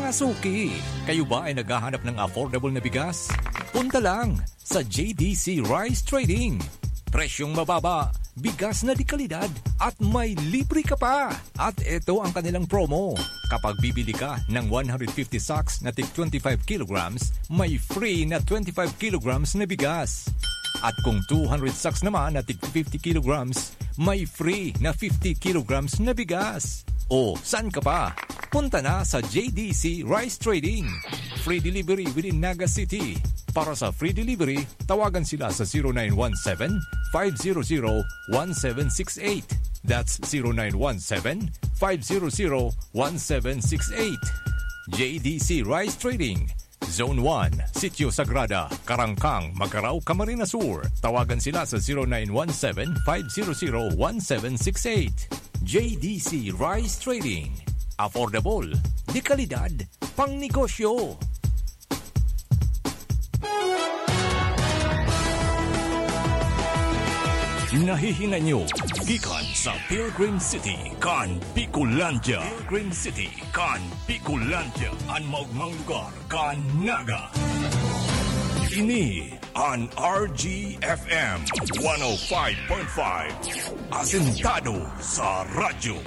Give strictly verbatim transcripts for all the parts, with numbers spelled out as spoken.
mga suki. Kayo ba ay naghahanap ng affordable na bigas? Punta lang sa J D C Rice Trading. Presyong mababa, bigas na di kalidad at may libre ka pa. At ito ang kanilang promo. Kapag bibili ka ng one hundred fifty sacks na tig twenty-five kilograms, may free na twenty-five kilograms na bigas. At kung two hundred sacks naman na tig fifty kilograms, may free na fifty kilograms na bigas. O, saan ka pa? Punta na sa J D C Rice Trading. Free delivery within Naga City. Para sa free delivery, tawagan sila sa zero nine one seven, five zero zero, one seven six eight. That's zero nine one seven, five zero zero, one seven six eight. J D C Rice Trading. Zone one, Sitio Sagrada, Karangkang, Magarao, Camarines Sur. Tawagan sila sa zero nine one seven, five zero zero, one seven six eight. J D C Rice Trading. Affordable, di kalidad, pang negosyo. Nahihinga nyo, gikan sa Pilgrim City, kan Bicolandia. Pilgrim City, kan Bicolandia. Ang maugmang lugar, kan Naga. Ini an R G F M one oh five point five. Asentado sa radyo.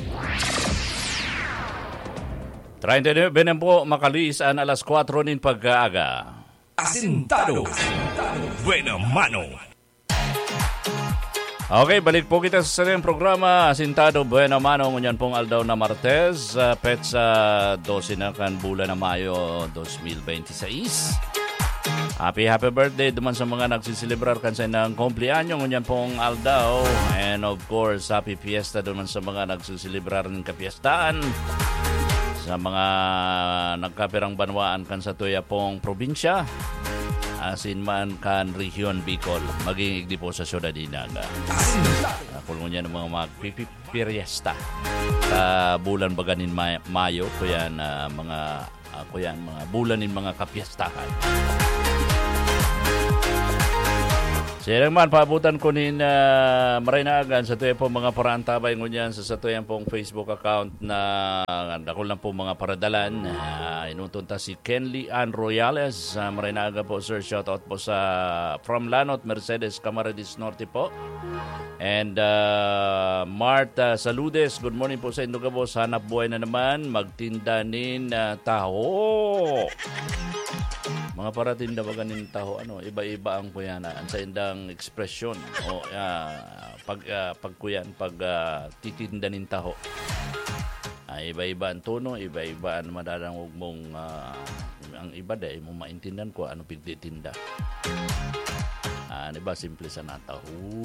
treinta y nueve po makalis an alas kwatro nin pag-aaga. Asentado. Buena mano. Okay, balik po kita sa sarili programa Asintado Buena Mano ngunyan pong aldaw na Martes uh, petsa twelve na kan bulan na Mayo twenty twenty-six. Happy happy birthday duman sa mga nagsiselebrar kan sa ng kumplianyo ngunyan pong aldaw, and of course happy fiesta duman sa mga nagsiselebrar ng kapiestaan, sa mga nagkapirang banwaan kan sa tuya pong probinsya, asin man kan Region Bicol, maging igdi po sa syudad di Naga. Kulungan niya ng mga magpipiriesta sa bulan baganin May- Mayo, kuyan uh, mga uh, kuyan mga bulanin mga kapiestahan. Siya man, paabutan ko nin uh, marinagan sa tuya po mga parantabay ngunyan sa sa tuya pong Facebook account na dakol lang po mga paradalan. Uh, inutunta si Kenly Ann Royales. Uh, marinaga po sir, shoutout po sa from Lanot, Mercedes, Camarines Norte po. And uh, Marta Saludes, good morning po sa Indogabos. Hanap buhay na naman, magtinda nin uh, taho. Mga paratinda ba ganin taho, ano, iba-iba ang kuyanaan sa indang ekspresyon o uh, pag uh, pagkuyan pag uh, titinda nin taho. Uh, iba-iba ang tono, iba-iba ang madadangog mong uh, ang iba dahil mo maintindihan ko ano pigtitinda. Ah, uh, iba simple sa nataho.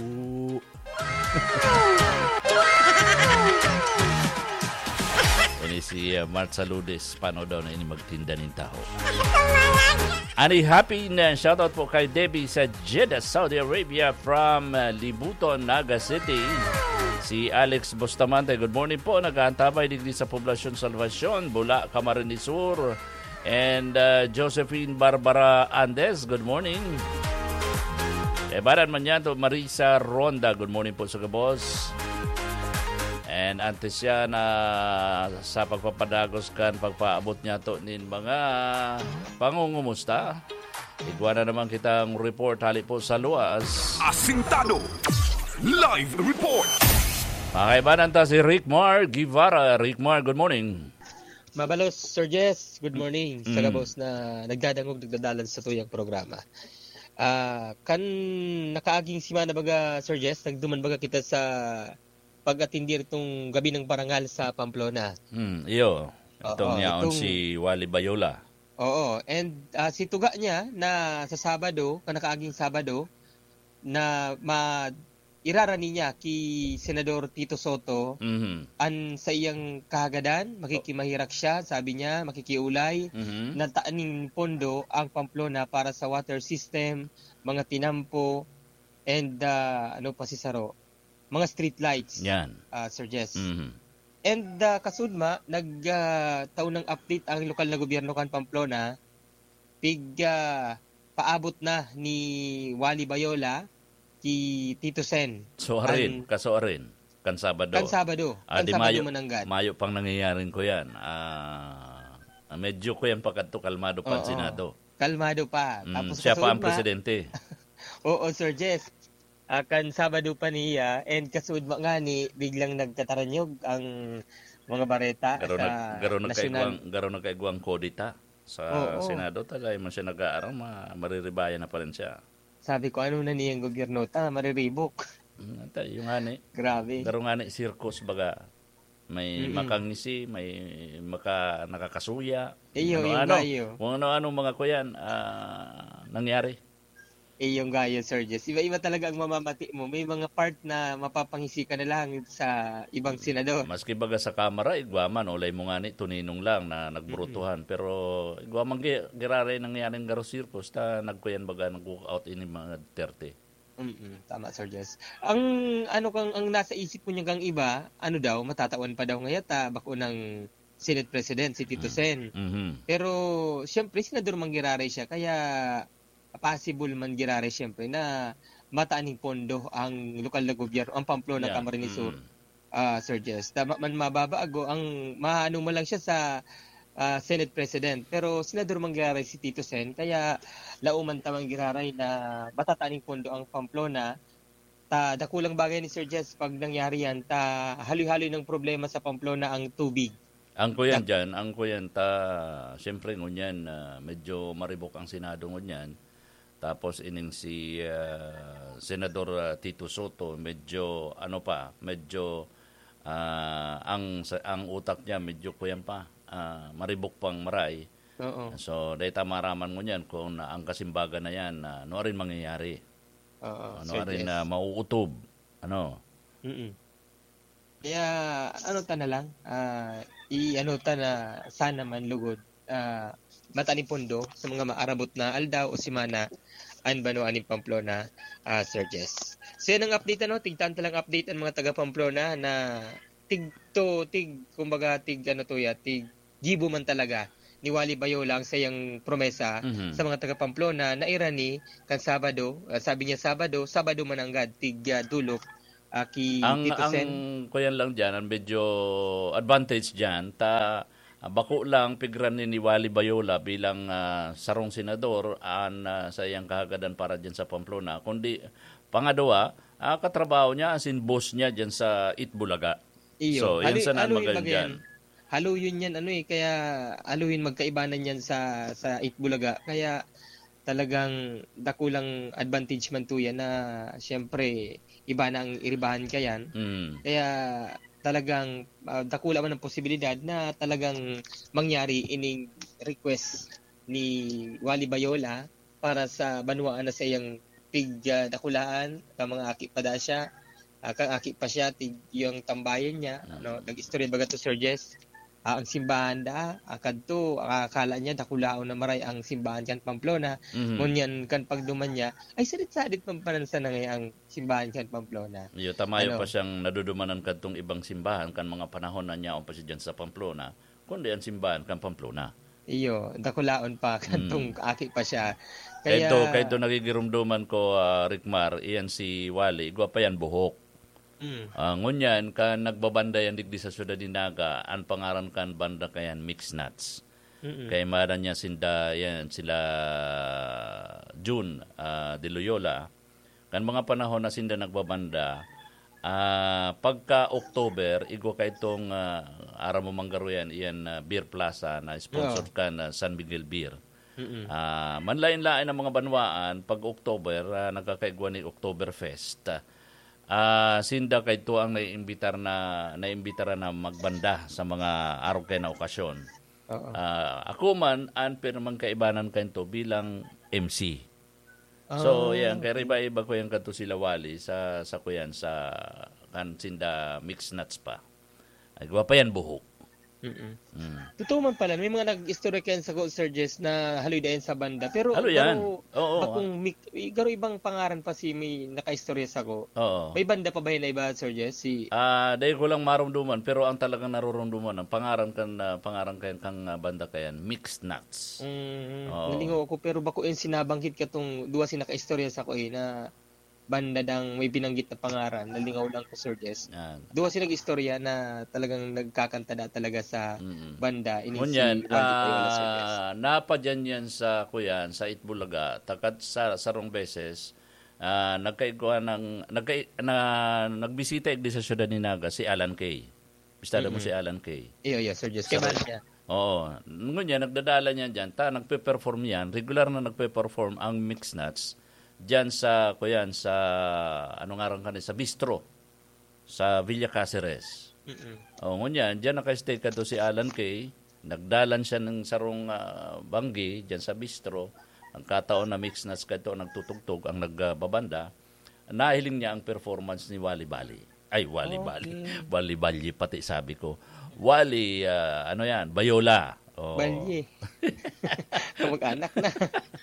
Ini si uh, Mart Saludes, paano daw na ini magtinda ng taho. Ani happy na shoutout po kay Debbie sa Jeddah, Saudi Arabia from uh, Libuton, Naga City. Si Alex Bustamante, good morning po. Nag-aantabay digdi sa Poblasyon Salvacion, Bula, Camarines Sur. And uh, Josephine Barbara Andes, good morning. E baran man yan to Marisa Ronda, good morning po sa kabos. And antes siya na sa pagpapadagos kan pagpaabot niya to nin mga pangungumusta. Igwa na naman kitang report hali po sa luwas. Asintado Live Report. Pakaibanan ta si Rick Mar Guevara. Rick Mar, good morning. Mabalos, Sir Jess, good morning. Mm. Sa kabos na nagdadangog nagdadalan sa tuyang programa. Uh, kan nakaaging simana baga, Sir Jess, nagduman baga kita sa pag-atindir itong gabi ng parangal sa Pamplona. Hmm, iyo. Itong niyaon si Wally Bayola. Oo. And uh, si tuga niya na sa Sabado, kanakaaging Sabado, na ma irarani niya ki Senador Tito Soto, mm-hmm. an sa iyang kahagadan, makikimahirak siya, sabi niya, makikiulay, mm-hmm. na taaning pondo ang Pamplona para sa water system, mga tinampo, and uh, ano pa si Saro, mga street lights. Yan. Uh, Sir Jess. Mm-hmm. And uh, kasudma, nagtaon uh, ng update ang lokal na gobyerno kan Pamplona, pig uh, paabot na ni Wally Bayola ki Tito Sen. So arin, kaso arin. Kan Sabado. Kan Sabado. Ah, kan di Sabado Mayo, mananggan. Mayo pang nangyayarin ko yan. Ah, Ah, medyo ko yan pagkat kalmado pa ang Oo. Senado. Kalmado pa. Mm, Tapos siya pa ang kasuod ma- presidente. Oo, Sir Jess. Akan Sabado pa niya and kasuod mo nga ni biglang nagtataranyog ang mga bareta Garo sa nag garo nasyonal. nagkaigwang garo nagkaigwang kodita sa Oo. Senado tagay man siya nag-aaral, ma mariribayan na pa rin siya. Sabi ko, ano na niyang gobyerno ta, mariribok. Mm, ata yung ani. Grabe. Garo nga ni circus baga. May Mm-mm. makangisi, may maka nakakasuya. Iyo, yung ano, gayo. kung ano-ano mga kuyan ah, nangyari. Eh, yung gayo, Sir Jess. Iba-iba talaga ang mamamati mo. May mga part na mapapangisi ka na lang sa ibang senador. Maski baga sa kamera, igwaman, olay mo nga ni, tuninong lang na nagburutuhan. Pero igwaman gi- giraray nangyaring garo circus, ta nagkuyan baga nag-walk out ini mga thirty. Mm-mm, tama, Sir Jess. Ang ano kang ang nasa isip mo niya kang iba, ano daw, matatawan pa daw ngayata, bako ng Senate President, si Tito Sen. Mhm. Pero, siyempre, senador manggiraray siya, kaya possible man girare siyempre na mataaning pondo ang lokal na gobyerno, ang Pamplona, Yeah. Camarines Sur, Mm. ah, Sir Jess. Tama man mababaago, ang maano mo lang siya sa ah, Senate President. Pero senador manggiraray si Tito Sen, kaya lauman tamang giraray na matataning pondo ang Pamplona. Ta dakulang bagay ni Sir Jess pag nangyari yan, ta haloy-haloy ng problema sa Pamplona ang tubig. Ang kuyan dyan, ang kuyan ta, siyempre ngunyan, ah, medyo maribok ang Senado ngunyan. Tapos ining si ah, Senador ah, Tito Soto, medyo ano pa, medyo ah, ang sa- ang utak niya medyo kuyan pa, ah, maribok pang maray. Oo. So data maraman ngunyan kung na, ang kasimbaga na yan, na ano rin mangyayari. Oo, Ano Sir rin Jess. na mauutob. Ano? Mm. Kaya ano ta na lang, ah, i-ano ta na sana man lugod ah, matani pondo sa mga maarabot na aldaw o simana an bano aning Pamplona, ah, Sir Jess. So yan ang update ano, tigtan talang update ang mga taga Pamplona na tig to tig kumbaga tig ano to ya, tig gibo man talaga ni Wally Bayola ang sayang promesa Mhm. sa mga taga Pamplona na irani kan Sabado, ah, sabi niya Sabado, Sabado mananggad tig ah, dulok ah, ki Ang Tito ang Sen. kuyan lang diyan, ang medyo advantage diyan ta ah, bako lang pigran ni Wally Bayola bilang ah, sarong senador an ah, sa iyang kahagadan para diyan sa Pamplona, kundi pangadawa, ah, katrabaho niya asin boss niya diyan sa Itbulaga. So, Iyo. yan Halo- sa haluin namagan mag- dyan. yan. Haluin yan ano eh, kaya haluin magkaibanan yan sa sa Itbulaga. Kaya talagang dakulang advantage man to yan na siyempre iba na ang iribahan ka yan. Mm. Kaya talagang uh, dakula man ang posibilidad na talagang mangyari ining request ni Wally Bayola para sa banwaan na sa iyang tig uh, dakulaan ka mga aki pa da siya uh, kang aki pa siya tig yung tambayan niya no nag-istorya baga to Sir Jess. Ah, ang simbahan da akad to akala niya dakulaon na maray ang simbahan kan Pamplona. Mhm. Ngunyan kan pagduman niya ay sadit-sadit pampanansa na ngay ang simbahan kan Pamplona. Yo tamayo Ano? pa siyang nadudumanan kadtong ibang simbahan kan mga panahon na niya pa siya dyan sa Pamplona, kundi ang simbahan kan Pamplona. Iyo, dakulaon pa kantong aki pa siya. Kaya Kaya ito, kaya ito nagigirumduman ko, ah, Rickmar, iyan si Wally, igwa pa yan buhok. mm, Uh, ngunyan, ka nagbabanda yan digdi sa Ciudad de Naga, ang pangaran kan banda kayan Mixed Nuts. mm, Kaya mara niya sinda, yan, sila June ah, de Loyola. Kan mga panahon na sinda nagbabanda, ah, pagka October, igwa ka itong uh, araw mo manggaro yan, iyan ah, Beer Plaza na sponsored ka na San Miguel Beer. mm, Ah, manlain-lain ang mga banwaan pag October, uh, nagkakaigwa ni Oktoberfest. Ah, sinda kay to ang naiimbitar na naiimbitara na magbanda sa mga araw kay na okasyon. oo. Ah, ako man an pero man kaibanan kay to bilang M C. So, Ah, yan kay iba iba ko yan kadto sila Wally sa sa kuyan sa kan sinda Mixed Nuts pa. Ay gwa pa yan buhok. mm, Mm. Totoo man pala, may mga nag-istorya kayan sa Gold Surges na haloy dayon sa banda. Pero Halo yan. garo- Oo. bakong mik- garo ibang pangaran pa si may naka-istorya sa ko. Oo. May banda pa ba yun na iba, Surges? Si Ah, dahil ko lang marumduman pero ang talagang narurumduman ang pangaran kan ah, pangaran kayan kang ah, banda kayan Mixed Nuts. Mm, Oo. nalingaw ako pero bako yung sinabanggit ka tong duwa si naka-istorya sa ko eh na banda dang may binanggit na pangaran, nalingaw lang ko Sir Jess. Yan. Duwa silang istorya na talagang nagkakanta na talaga sa Mm-mm. banda. Ini Ngunyan, si Wally Payola, Sir Jess. uh, napadyan yan sa kuyan, sa Itbulaga, takat sa sarong beses, uh, nagkaigwa ng, nagka, na, nagbisita igdi sa syudad ni Naga, si Alan Kay. Bistada mo Mm-mm. si Alan Kay. Iyo, iyo, Sir Jess. Kaya niya. Oo. Ngunyan, nagdadala niya dyan, ta, nagpe-perform yan, regular na nagpe-perform ang Mix Nuts, dyan sa, kuyan, sa, ano nga rin kanil, sa bistro, sa Villa Caceres. Mm-mm. O, ngunyan, dyan naka-stay ka to si Alan Kay, nagdalan siya ng sarong uh, banggi, dyan sa bistro, ang kataon na Mix Nuts ka to, nagtutugtog, ang nagbabanda, nahiling niya ang performance ni Wally Bali. Ay, Wally okay. Bali. Wally Bali, pati sabi ko. Wally, uh, ano yan, Bayola. Oh. Bali. Kamag-anak na.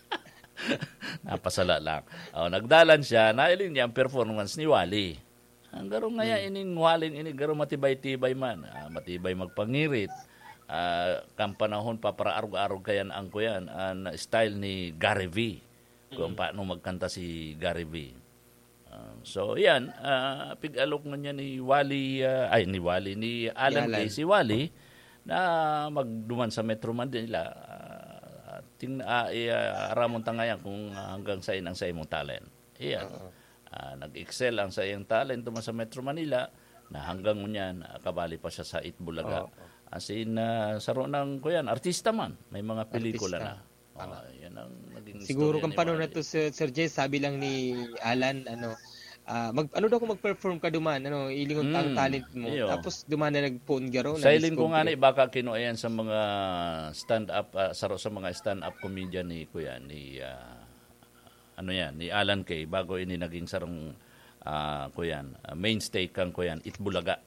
Napasala lang. Oh, nagdalan siya, nailin niya ang performance ni Wally. Ang garo nga yan, ining Wally, ining garo matibay-tibay man. Ah, matibay magpangirit. Ah, kampanahon pa para arog-arog kayan ang kuyan, ang style ni Gary V. Kung mm-hmm. paano magkanta si Gary V. Uh, so, yan, uh, pig-alok na niya ni Wally, uh, ay, ni Wally, ni Alan Kay, si Wally, na magduman sa Metro Manila. Uh, ting, uh, uh, aramon ta ngayon kung hanggang sa inang sa imong talent. Iyan. Uh-huh. Uh, nag-excel ang sa iyong talent duman sa Metro Manila, na hanggang ngunyan, uh, kabali pa siya sa Itbulaga. Uh-huh. As in, uh, saro ng, kuyan, artista man. May mga pelikula artista. Na. Uh, yan ang naging siguro kung paano na to Sir, Sir Jess, sabi lang ni Alan, ano, uh, mag, ano daw kung mag-perform ka duman, ano, ilingon mm, ang talent mo. Iyo. Tapos duman na nag-phone garo. Sa iling ko nga ni, baka kinuayan sa mga stand-up, uh, saro sa mga stand-up comedian ni Kuya, ni, uh, ano yan, ni Alan Kay, bago ini naging sarong, uh, Kuya, uh, mainstay kang Kuya, Itbulaga.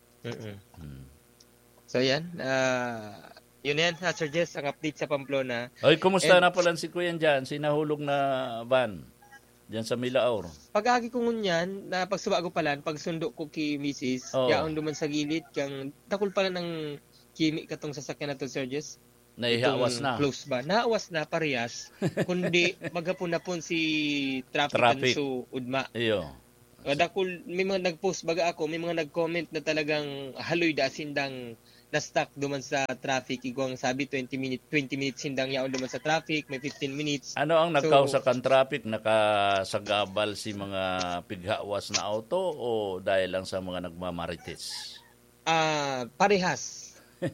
Hmm. So yan, uh, yun yan, ha, Sir Jess, ang update sa Pamplona. Oy, kumusta And, na pala si Kuya dyan? Sinahulog na van dyan sa Milaor. Pag-agi ko ngunyan, na pagsuba ko pala, pagsundo ko kay Missus, oh. Yaon duman sa gilid, kang takul pala ng kimi katong sasakyan na to, Sir Jess. Naihawas na. Close ba? Naawas na, parehas. Kundi, maghapon na po si traffic, traffic. So, udma. Iyo. Dakul, may mga nag-post baga ako, may mga nag-comment na talagang haloy da sindang na-stuck duman sa traffic. Igwang sabi twenty minutes, twenty minutes sindang yaon duman sa traffic, may fifteen minutes. Ano ang nagkausa kan traffic? Nakasagabal si mga pighawas na auto o dahil lang sa mga nagmamarites? Ah, uh, parehas.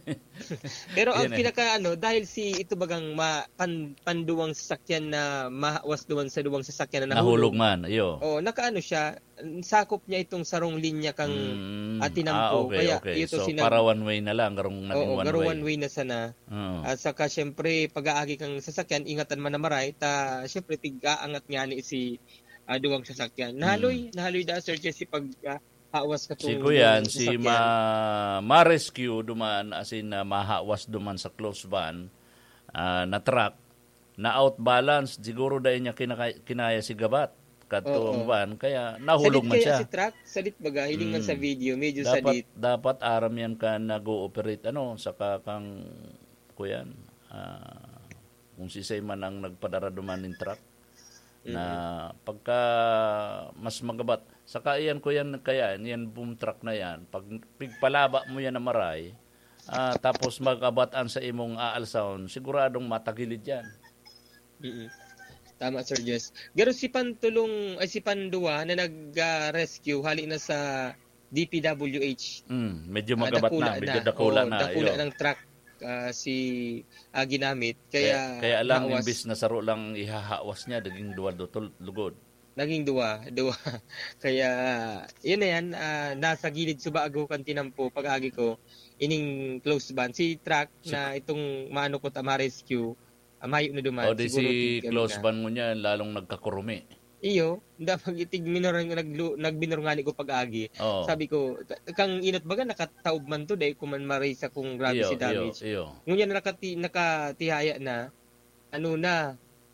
Pero ang pinaka ano, dahil si ito bagang ma, pan, panduwang sasakyan na mahawas duman sa duwang sasakyan na nahulog. Nahulog man, iyo. Oh, nakaano siya, sakop niya itong sarong linya kang mm, Ah, atinampo. okay, Kaya okay. ito so sinag... para one way na lang, garong naging Oo, one garo way. one way na sana. Oh. At saka syempre pag-aagi kang sasakyan, ingatan man na maray, ta syempre tigaangat nga ni si uh, duwang sasakyan. Nahaloy, mm. nahaloy da Sir Jesse pag uh, hawas ka si Kuyan, si ma, ma-rescue duman, as in uh, mahawas duman sa close van uh, na truck, na outbalance, siguro dahil niya kinaka, kinaya si Gabat, katong van, kaya nahulog man siya. Salit kaya si truck, salit baga, hiling man hmm. sa video, medyo dapat, salit. Dapat aram yan ka nag-ooperate, ano, saka kang, Kuyan, uh, kung si Sayman ang nagpadara duman ng truck, na pagka mas magabat, saka iyan ko yan kaya, yan boom truck na yan, pag pigpalaba mo yan na maray, uh, tapos magabataan sa imong aal sound, siguradong matagilid yan. Mm-hmm. Tama, Sir Jess. Pero si Pantulong, ay si Pandua na nag-rescue, hali na sa D P W H. Mm, medyo magabat uh, na, medyo dakula na. na. Dakula ng truck. Uh, si uh, ginamit kaya kaya, kaya lang imbis na saro lang ihahawas niya naging duwa dutol lugod naging duwa duwa kaya yun na yan uh, nasa gilid suba ago kan tinampo pag-agi ko ining close ban si truck si, na itong maano ko ta ma-rescue uh, mayo na duman o di si close ban mo niya lalong nagkakurumi. Iyo, nda pag-itig minor nag nagbinurngani ko pag-agi. Oh. Sabi ko, kang inot baga nakataob man to day kung man marisa kung grabe iyo, si damage. Iyo, iyo. Ngunyan nakati nakatihaya na ano na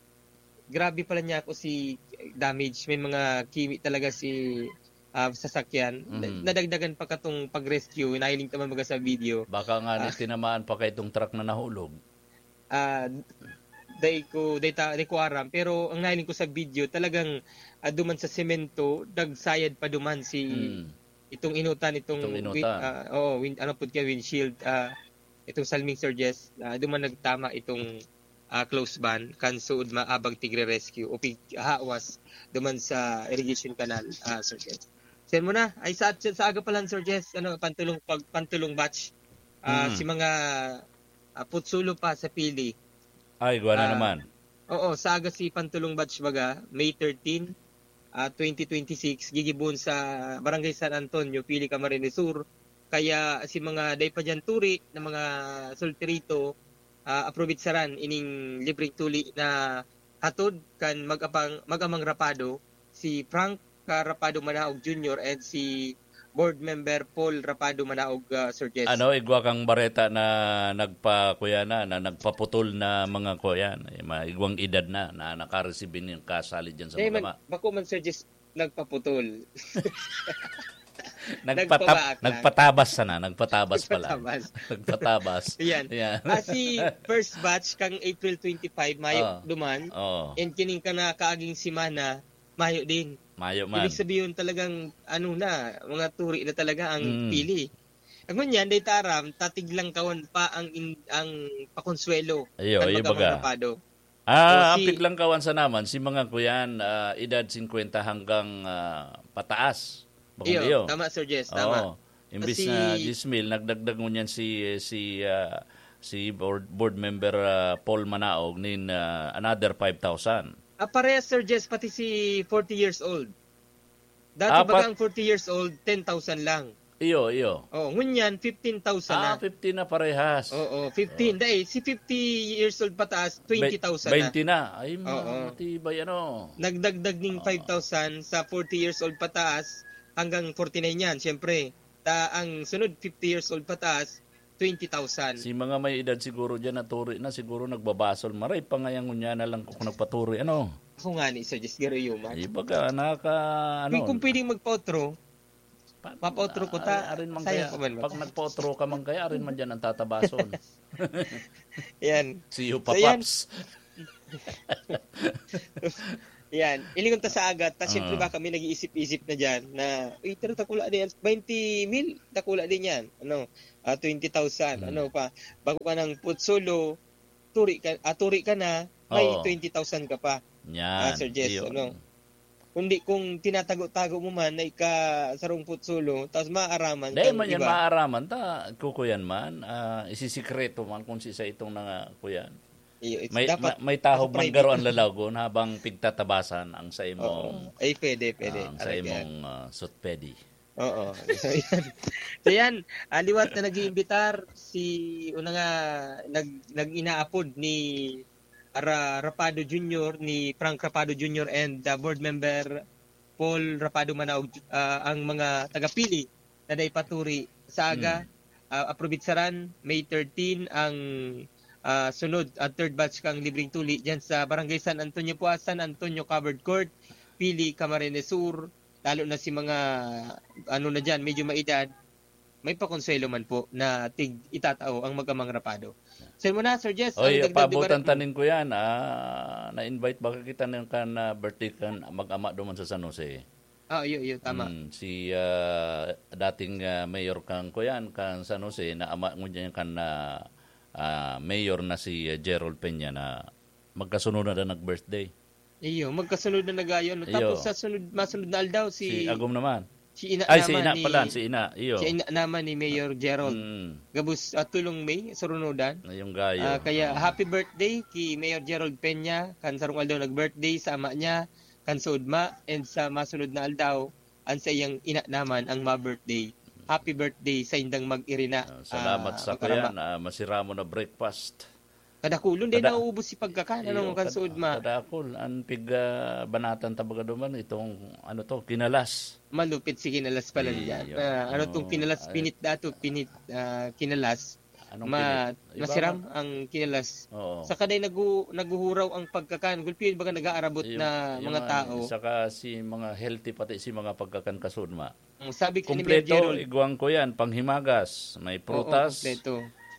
grabe pala niya ako si damage. May mga kimi talaga si uh, sasakyan. Mm-hmm. Nadagdagan pa katong pag-rescue, nahiling taman baga sa video. Baka nga uh, tinamaan pa kay itong truck na nahulog. Ah, uh, day ko data day ko aram, pero ang nailing ko sa video talagang uh, duman sa semento dagsayad pa duman si hmm. itong inutan itong, itong inutan. Win, uh, oh wind ano pud kay windshield uh, itong Salming Surges uh, duman nagtama itong uh, close ban kan suod maabag Tigre Rescue o hawas duman sa irrigation canal uh, Surges. Sen mo na ay sa sa aga pa lang Surges ano pantulong pag pantulong batch uh, hmm. si mga uh, putsulo pa sa pili. Ay, gawa na uh, naman. Oo, sa aga si Pantulong Batch baga, May thirteenth, uh, twenty twenty-six, gigibon sa Barangay San Antonio, Pili, Camarines Sur. Kaya si mga day pa dyan turi na mga solterito, uh, approbit saran ining libreng tuli na hatod kan mag-apang, mag-amang rapado, si Frank Rapado Manaog Junior and si Board Member Paul Rapado Manaog uh, Surges. Ano, igwa kang bareta na nagpa-kuya na, na nagpaputol na mga kuyan. Igwang edad na, na nakareceive ng kasali dyan sa hey, mga. Bako man Surges nagpaputol. Nagpata- nagpatabas sana, nagpatabas pala. Nagpatabas. Yan. Yan. Ah, si first batch kang April twenty-fifth, Mayo oh. duman. Oh. And kining ka na kaaging simana, Mayo din. Mayo man. Ibig sabihin talagang ano na, mga turi na talaga ang mm. pili. Ang ganyan, day taram, tatiglang kawan pa ang in, ang pakonsuelo. Ayo, ayo baga. Rapado. Ah, so, si, ang piglang kawan sa naman, si mga kuyan, uh, edad fifty hanggang uh, pataas. Iyo, iyo, tama Sir Jess, tama. Oh, imbis si, na Gismil, nagdagdag mo niyan si, si, uh, si board, board member uh, Paul Manaog nin uh, another five thousand. Ah, parehas Sir Jess, pati si forty years old. Dati ah, bagang forty years old, ten thousand lang. Iyo, iyo. Oh, ngunyan fifteen thousand ah, na. Ah, fifteen na parehas. Oo, oh, fifteen. Oh. Dahil si fifty years old pataas, twenty thousand na. twenty na. Ay, matibay ano. Nagdagdag ng five thousand sa forty years old pataas hanggang forty-nine yan, siyempre. Ta ang sunod fifty years old pataas, twenty thousand. Si mga may edad siguro dyan na turi na, siguro nagbabasol. Maray pa ngayon niya na lang kung nagpaturi. Ano? Ako nga ni Sir Jess, garo yuman. Ay, baga, naka, ano? Kung pwedeng magpa-outro, pa-outro ko ta. Arin man kaya, pag nagpa-outro ka man kaya, arin man dyan ang tatabason. Yan. See you, papaps. Yan. Ilingon ta sa agat, ta siyempre uh. ba kami nag-iisip-isip na dyan na, uy, pero takula din yan, twenty mil, takula din yan. Ano, uh, twenty thousand, hmm. ano pa. Bago ka ng putsolo, turi ka, uh, turi ka na, may oh. twenty thousand ka pa. Yan. Uh, Sir Jess, ano. Kundi kung tinatago-tago mo man na ika sarong putsolo, tapos maaaraman. Dahil man yan maaaraman, ta, kukuyan man, uh, isisikreto man kung sisa itong nga kuyan. May, dapat, may taho bang garoan lalagon habang pigtatabasan ang sa imong... Ay, pwede, pwede. Ang sa imong uh, sutpedi. Oo. So, yan. So, yan. Uh, liwat na nag-iimbitar si... Una nga, nag, nag-inaapod ni Ara, Rapado Junior, ni Frank Rapado Junior and the board member Paul Rapado Manaog, uh, ang mga tagapili na naipaturi sa aga. Hmm. Uh, Aprobitsaran, May thirteenth, ang... Uh, sunod at uh, third batch kang libreng tuli dyan sa Barangay San Antonio po, San Antonio Covered Court, Pili, Camarines Sur, lalo na si mga ano na dyan, medyo maedad, may pakonsuelo man po na tig itatao ang mag-amang rapado. So mo na, Sir Jess. Oy, pabutan tanin ko yan. Ah, na-invite baka kita ng kan uh, birthday kan mag-ama doon sa San Jose. Ah, iyo, iyo, tama. Hmm, si uh, dating uh, mayor kang ko yan, kan San Jose, na ama mo dyan kan uh, Uh, mayor na si uh, Gerald Peña na magkasunod na na nag-birthday. Iyo, magkasunod na nagayon. No? Tapos sa sunod, masunod na aldaw si... Si Agum naman. Si Ina Ay, naman si Ina ni, pala, si Ina. Iyo. Si Ina naman ni Mayor Gerald. Mm. Gabus uh, tulong May, surunodan. Yung gayo. Uh, kaya uh. happy birthday kay Mayor Gerald Peña. Kan sarong aldaw nag-birthday sa ama niya, kan sa udma, and sa masunod na aldaw, ang sa iyang Ina naman ang ma-birthday. Happy birthday sa indang mag-irina. Uh, salamat uh, sa kuya na uh, masira mo na breakfast. Kadakulon din nauubos si pagkakan. Anong kansuod ma? Kadakul. Ang pig uh, banatan tabaga duman itong ano to, kinalas. Malupit si kinalas pala niya. Uh, ano tong kinalas, pinit dato, pinit uh, kinalas. Anong Ma, masiram ba? Ang kinalas. Oo. Saka day nagu, naguhuraw ang pagkakan. Gulpiyon baga nag-aarabot yung, na yung mga tao. Saka si mga healthy pati si mga pagkakan kasudma. Sabi ko kompleto, iguang ko yan, panghimagas. May prutas. Oo, kompleto.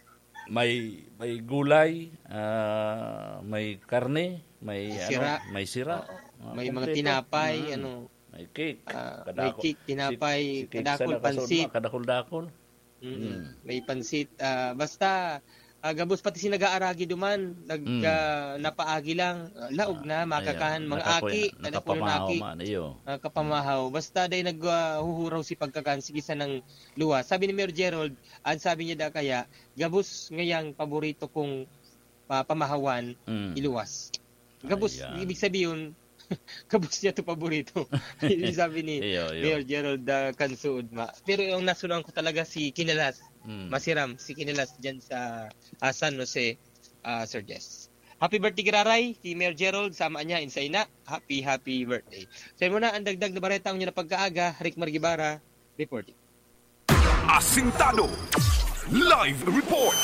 may may gulay, uh, may karne, may sira. ano, may sira. Uh, may mga tinapay, mm. ano, may cake, uh, may cake, tinapay, si, si kadakol, pansit, kadakol-dakol. Mm. Mm. May pansit, uh, basta uh, gabos pati si nag-aaragi duman, nag mm. uh, napaagi lang, uh, laog na makakahan uh, mga aki, nakapamahaw man iyo. Uh, kapamahaw. Basta day naghuhuraw uh, si pagkakan sige sa ng luwa. Sabi ni Mayor Gerald, an sabi niya da kaya gabos ngayang paborito kong uh, pamahawan mm. iluwas. Gabos, ayan. Ibig sabihin gabos niya to paborito. Ibig sabi ni iyo, iyo. Mayor Gerald uh, Kansuod ma. Pero yung nasunan ko talaga si Kinalas. Mm. Masiram si Kinalas dyan sa uh, San Jose, uh, Sir Jess. Happy birthday Giraray, si Mayor Gerald, sama niya insay na. Happy, happy birthday. Sabi mo na, ang dagdag na bareta ang nyo na pagkaaga, Rick Margibara, reporting. Asintado, live report.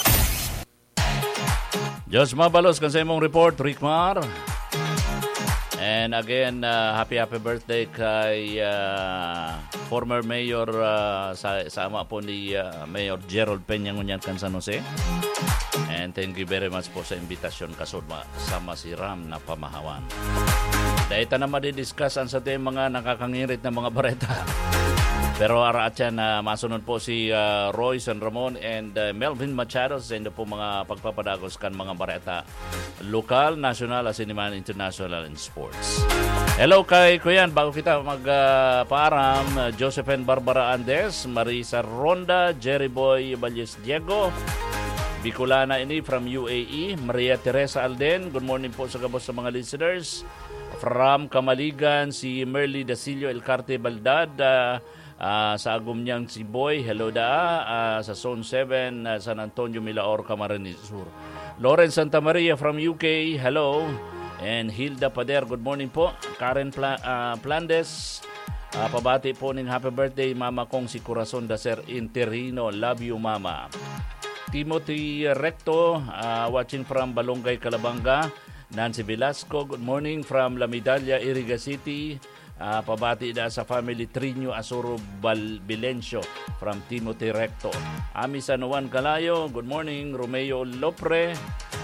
Diyos mabalos kan sa imong report, Rick Mar. And again, uh, happy happy birthday kay uh, former Mayor uh, sa sama po ni uh, Mayor Gerald Peña ngunyan kan San Jose. And thank you very much po sa imbitasyon kasud sama si Ram na pamahawan. Dahil ta na madidiscuss ang sa tayong mga nakakangirit na mga bareta. Pero araat yan na uh, masunod po si uh, Roy San Ramon and uh, Melvin Machado sa inyo po mga pagpapadagos kan mga bareta. Lokal, national, as in man international in sports. Hello kay Kuyan, bago kita magpaaram, uh, uh, Josephine Barbara Andes, Marisa Ronda, Jerry Boy Valles Diego, Bicolana ini from U A E, Maria Teresa Alden, good morning po sa gabos sa mga listeners. From Kamaligan, si Merly Dasilio Elcarte Baldad, uh, Uh, sa agum niyang si Boy, hello da, uh, sa Zone seven, uh, San Antonio, Milaor, Camarines Sur. Lawrence Santa Maria from U K, hello. And Hilda Pader, good morning po. Karen Pla- uh, Plandes, uh, pabati po ng happy birthday, mama kong si Corazon da Ser Interino, love you mama. Timothy Recto, uh, watching from Balongay, Calabanga. Nancy Velasco, good morning from La Medalla, Iriga City. Uh, pabati na sa family Trinio Asuro Bilencio from Timothy Recto. Ami San Juan Calayo, good morning. Romeo Lopre,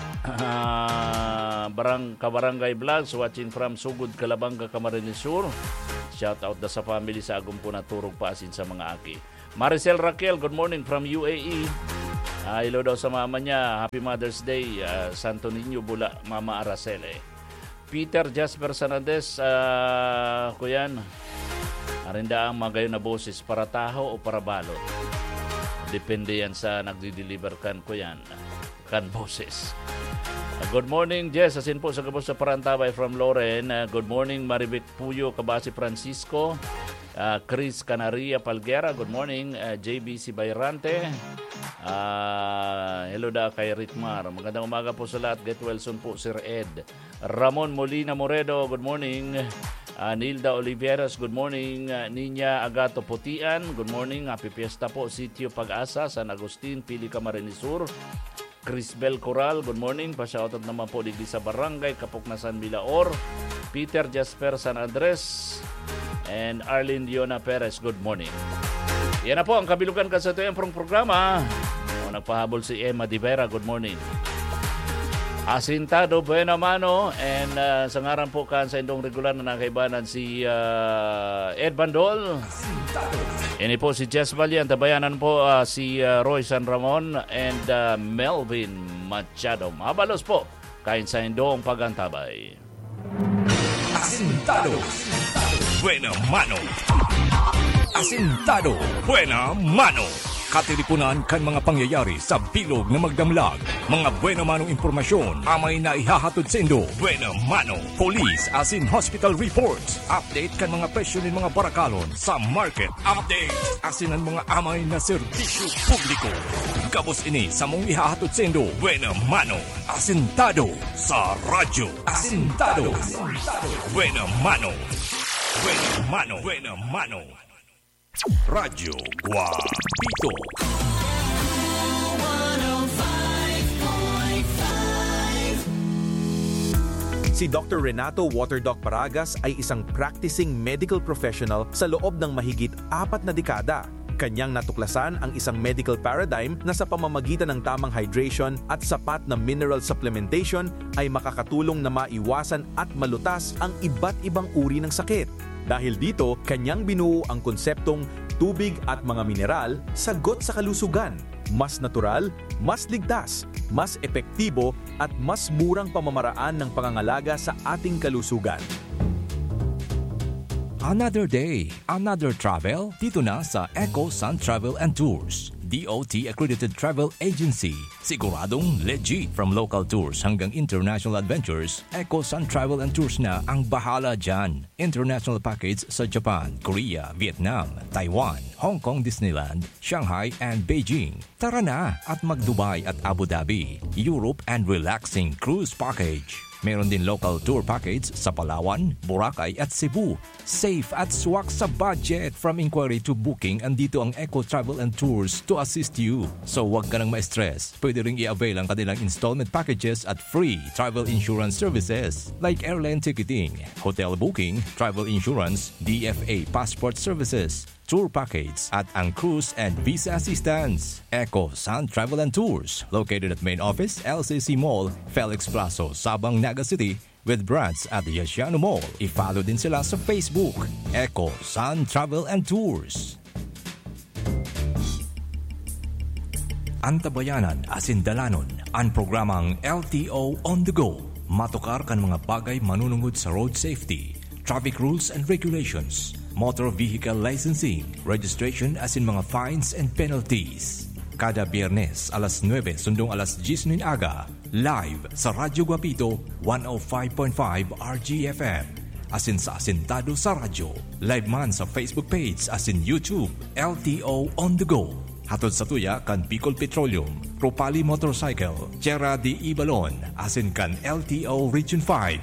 uh, Barang Kabarangay Vlogs, watching from Sugod, Calabanga, Camarines Sur. Shout out na sa family sa agum ko na turog paasin sa mga aki. Maricel Raquel, good morning from U A E. Uh, hello daw sa mama niya. Happy Mother's Day, uh, Santo Niño Bula, Mama Araceli. Peter Jasper Sanandez, uh, Kuyan, arinda ang magayon na boses para taho o para balot. Depende yan sa nagdi-deliver kan, Kuyan, kan boses. Uh, good morning, Jess. Asin po sa gabos sa Parantabay from Loren. Uh, good morning, Maribek Puyo, Kabasi Francisco. Uh, Chris Canaria Palguera, good morning. Uh, J B C Bayrante. Uh, hello da kay Ritmar. Magandang umaga po sa lahat. Get well soon po, Sir Ed. Ramon Molina Moredo, good morning. Uh, Nilda Oliveras, good morning. Uh, Niña Agato Putian, good morning. Happy Fiesta po, Sitio Pag-asa, San Agustin, Pili, Camarines Sur. Crisbel Coral, good morning. Pa-shoutout naman po digdi sa Barangay Kapuknasan, Milaor. Peter Jasper San Andres and Arlene Diona Perez, good morning. Yan na po ang kabilugan ka sa ito yung programa. O, nagpahabol si Emma Di Vera, good morning. Asintado Buena Mano and uh, sa ngaran po kan sa indong regular na nakaibanan si uh, Ed Bandol. Ini po si Jess Valian, tabayanan po uh, si uh, Roy San Ramon and uh, Melvin Machado. Mabalos po kain sa indong pagantabay. Asintado Buena Mano. Asintado Buena Mano. Katilipunan kan mga pangyayari sa bilog na magdamlag. Mga buena manong impormasyon amay na ihahatod sa Indo. Buena Mano. Police as in hospital reports. Update kan mga presyo ng mga barakalon sa market. Update as in ang mga amay na serbisyo publiko. Kabos ini sa mong ihahatod sa Indo. Buena Mano. Asintado sa radyo. Asintado. Buena Mano. Buena Mano. Buena Mano. Radyo Guapito. Si Doctor Renato Waterdoc Paragas ay isang practicing medical professional sa loob ng mahigit apat na dekada. Kanyang natuklasan ang isang medical paradigm na sa pamamagitan ng tamang hydration at sapat na mineral supplementation ay makakatulong na maiwasan at malutas ang iba't ibang uri ng sakit. Dahil dito, kanyang binuo ang konseptong tubig at mga mineral, sagot sa kalusugan. Mas natural, mas ligtas, mas epektibo at mas murang pamamaraan ng pangangalaga sa ating kalusugan. Another day, another travel, dito na sa Eco Sun Travel and Tours. D O T accredited travel agency. Siguradong legit from local tours hanggang international adventures. Eco Sun Travel and Tours na ang bahala dyan. International package sa Japan, Korea, Vietnam, Taiwan, Hong Kong Disneyland, Shanghai and Beijing. Tara na at mag-Dubai at Abu Dhabi. Europe and relaxing cruise package. Meron din local tour package sa Palawan, Boracay at Cebu. Safe at swak sa budget. From inquiry to booking, andito ang Eco Travel and Tours to assist you. So wag ka nang ma-stress. Pwede ring i-avail ang kanilang installment packages at free travel insurance services like airline ticketing, hotel booking, travel insurance, D F A passport services, tour package at ang cruise and visa assistance. Eco Sun Travel and Tours, located at main office, L C C Mall, Felix Plazo, Sabang, Naga City, with branch at Yasiano Mall. I-follow din sila sa Facebook, Eco Sun Travel and Tours. Antabayanan Asindalanon, ang programang L T O on the go. Matukar kan mga bagay manunungod sa road safety, traffic rules and regulations, motor vehicle licensing, registration as in mga fines and penalties. Kada Biyernes, alas nuwebe sundong alas diyes ng aga, live sa Radyo Guapito one oh five point five R G F M. Asin sa Asintado sa radyo, live man sa Facebook page asin YouTube, L T O on the go. Hatod sa tuya kan Bicol Petroleum, Propali Motorcycle, Tierra de Ibalon, asin kan L T O Region five.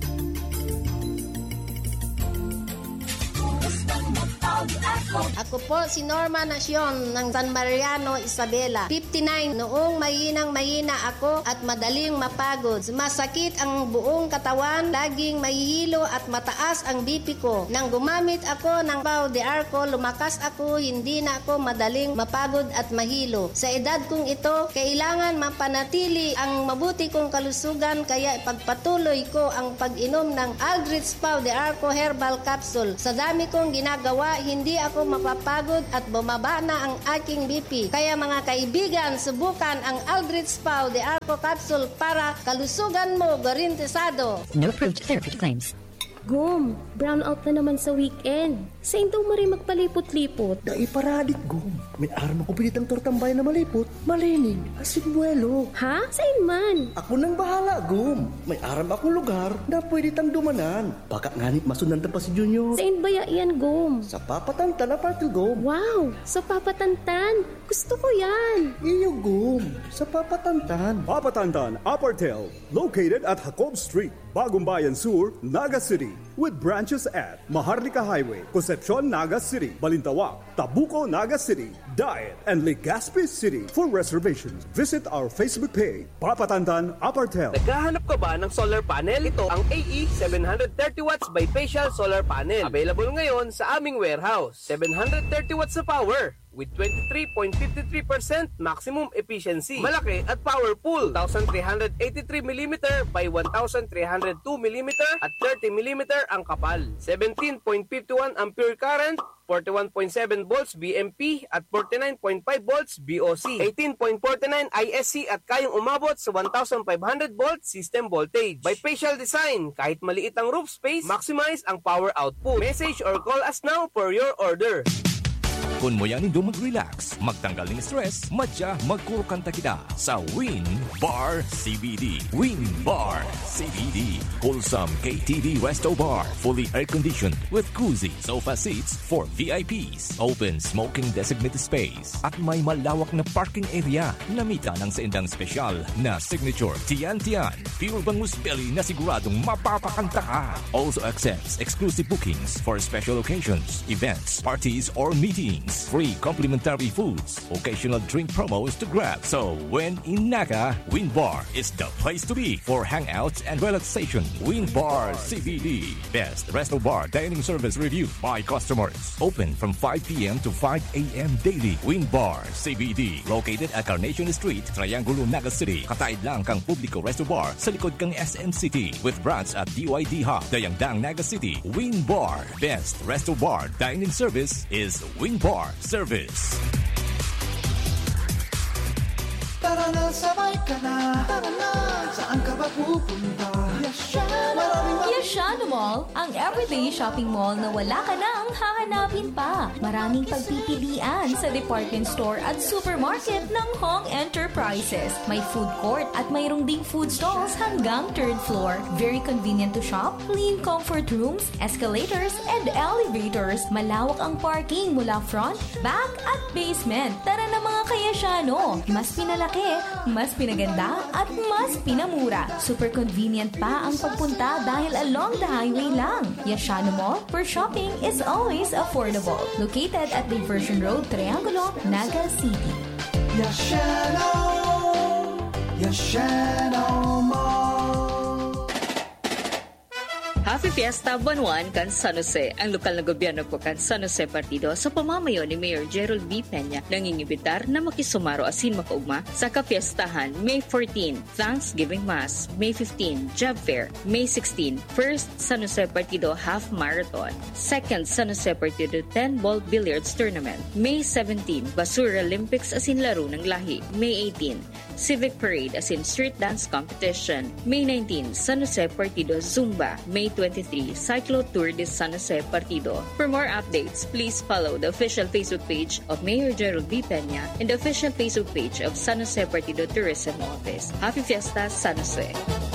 Ako po si Norma Nacion ng San Mariano, Isabela. fifty-nine. Noong mayinang mayina ako at madaling mapagod. Masakit ang buong katawan, laging mahihilo at mataas ang B P ko. Nang gumamit ako ng Pau de Arco, lumakas ako, hindi na ako madaling mapagod at mahilo. Sa edad kong ito, kailangan mapanatili ang mabuti kong kalusugan, kaya ipagpatuloy ko ang pag-inom ng Aldrich Pau de Arco Herbal Capsule. Sa dami kong ginagawa, hindi ako mapapagod at bumaba na ang aking B P. Kaya mga kaibigan, subukan ang Aldrich Pau de Arco Capsule para kalusugan mo garantisado. No approved therapy claims. Gum, brown out na naman sa weekend. Saan daw mari magpalipot-lipot? Naiparadit, Gum. May arma ko pinitang tortambay na malipot. Malinig, asin buwelo. Ha? Saan man? Ako nang bahala, Gum. May aram akong lugar na pwede tang dumanan. Baka nganit masundan pa si Junior. Saan ba yan, Gum? Sa Papatantan Apartel, Gum. Wow, sa Papatantan. Gusto ko yan. Iyo, Gum. Sa Papatantan. Papatantan Apartel, located at Jacob Street, Bagong Bayan Sur, Naga City, with branches at Maharlika Highway, Concepcion, Naga City, Balintawak, Tabuco, Naga City, Diet, and Legazpi City. For reservations, visit our Facebook page, Papatantan Apartel. Naghahanap ka ba ng solar panel? Ito ang A E seven thirty watts bifacial solar panel. Available ngayon sa aming warehouse. seven thirty watts sa power with twenty-three point five three percent maximum efficiency. Malaki at powerful. one thousand three hundred eighty-three millimeter by one thousand three hundred two millimeter at thirty millimeter ang kapal. seventeen point five one ampere current, forty-one point seven volts B M P at forty-nine point five volts B O C. eighteen point four nine I S C at kayang umabot sa one thousand five hundred volts system voltage. Bifacial design, kahit maliit ang roof space, maximize ang power output. Message or call us now for your order. Kung mo yan indo mag-relax, magtanggal ng stress, madya magkurukanta kita sa Win Bar C B D. Win Bar C B D. Wholesome K T V Resto Bar. Fully air-conditioned with cozy sofa seats for V I Ps. Open smoking designated space. At may malawak na parking area. Namita ng sa indang special na signature Tian Tian. Pure bangus belly na siguradong mapapakanta ka. Also accepts exclusive bookings for special occasions, events, parties, or meetings. drinks, free complimentary foods, occasional drink promos to grab. So when in Naga, Win Bar is the place to be for hangouts and relaxation. Win Bar C B D, best resto bar dining service reviewed by customers. Open from five p.m. to five a.m. daily. Win Bar C B D, located at Carnation Street, Triangulo, Naga City. Kataid lang kang publiko resto bar sa likod kang S M City with branch at D Y D Hub, Dayangdang, Naga City. Win Bar, best resto bar dining service is Win Bar Service. Tara na, sabay ka na. Tara na, saan ka ba pupunta? Yashano! Yashano Mall, ang everyday shopping mall na wala ka nang hahanapin pa. Maraming pagpipilian sa department store at supermarket ng Hong Enterprises. May food court at mayroong ding food stalls hanggang third floor. Very convenient to shop, clean comfort rooms, escalators, and elevators. Malawak ang parking mula front, back, at basement. Tara na mga ka-Yashano! Mas pinalaki, mas pinaganda, at mas pinamura. Super convenient pa ang pagpunta dahil along the highway lang. Yashano Mall, where shopping is always affordable. Located at Diversion Road, Triangulo, Naga City. Yashano! Yashano Mall! Happy Fiesta Buwan kan San Jose. Ang lokal na gobyerno po kan San Jose Partido sa pamamayo ni Mayor Gerald B. Peña nangingibitar na makisumaro asin makaugma sa kapiestahan May fourteenth, Thanksgiving Mass, May fifteenth, Job Fair, May sixteenth, First San Jose Partido Half Marathon, Second San Jose Partido ten-Ball Billiards Tournament, May seventeenth, Basura Olympics asin laro ng lahi, May eighteenth, Civic Parade asin Street Dance Competition, May nineteenth, San Jose Partido Zumba, May twenty-third, Cyclo Tour de San Jose Partido. For more updates, please follow the official Facebook page of Mayor Gerald B. Peña and the official Facebook page of San Jose Partido Tourism Office. Happy Fiesta, San Jose!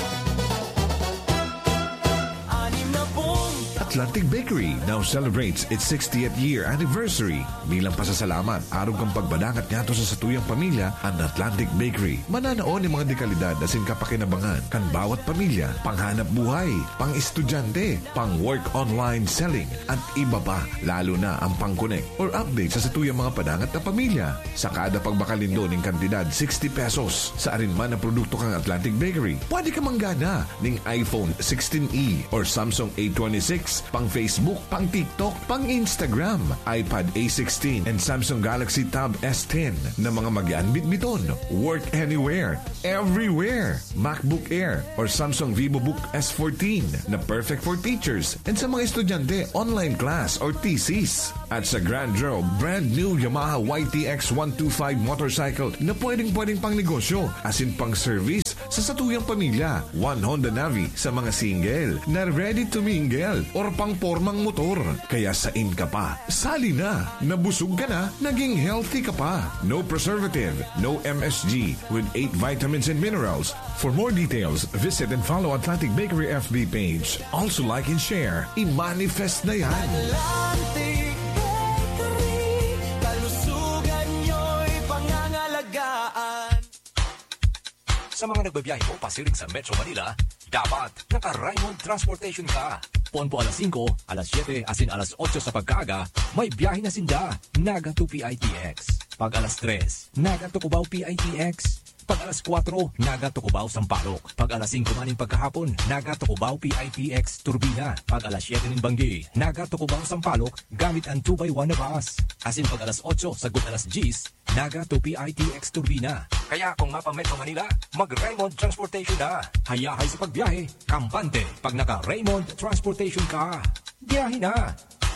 Atlantic Bakery now celebrates its sixtieth year anniversary. Bilang pasasalamat, araw kang pagbadangat ngato sa satuyang pamilya ang Atlantic Bakery. Mananaon ni mga dekalidad asin kapakinabangan kan bawat pamilya, panghanap buhay, pang-estudyante, pang-work online selling, at iba pa, lalo na ang pang-connect or update sa satuyang mga padangat na pamilya. Sa kada pagbakalindo ng kantidad sixty pesos sa arinman na produkto kang Atlantic Bakery, pwede ka manggana ng iPhone sixteen E or Samsung A twenty-six, pang Facebook, pang TikTok, pang Instagram, iPad A sixteen, and Samsung Galaxy Tab S ten na mga mag-ian bitbiton. Work anywhere, everywhere. MacBook Air or Samsung VivoBook S fourteen na perfect for teachers and sa mga estudyante, online class or thesis. At sa Grand Draw, brand new Yamaha Y T X one twenty-five motorcycle na pwedeng-pwedeng pang negosyo asin pang service sa satuyang pamilya. One Honda Navi sa mga single na ready to mingle or pang pormang motor. Kaya sain ka pa, sali na, nabusog ka na, naging healthy ka pa. No preservative, no M S G with eight vitamins and minerals. For more details, visit and follow Atlantic Bakery F B page. Also like and share. I-manifest na yan. Atlantic Bakery, kalusugan nyo'y pangangalagaan. Sa mga nagbabiyahe o pasiring sa Metro Manila, dapat naka-Raymond Transportation ka. Pon po alas singko, alas siyete, asin alas otso sa pagkaga, may biyahe na sinda, Naga to P I T X. Pag alas tres, Naga to Cubao P I T X. Pag alas kwatro, Naga to Cubao Sampaloc. Pag alas singko maning pagkahapon, Naga to Cubao P I T X Turbina. Pag alas siyete ning Banggi, Naga to Cubao Sampaloc, gamit ang two by one na bus. Asin pag alas otso, sagot alas diyes, Naga to P I T X Turbina. Kaya kung mapa Metro Manila, mag-Raymond Transportation na. Hayahay sa pagbiyahe, kampante. Pag naka-Raymond Transportation ka, biyahe na.